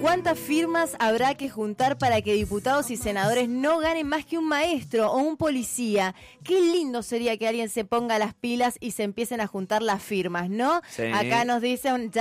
¿Cuántas firmas habrá que juntar para que diputados y senadores no ganen más que un maestro o un policía? Qué lindo sería que alguien se ponga las pilas y se empiecen a juntar las firmas, ¿no? Sí. Acá nos dicen...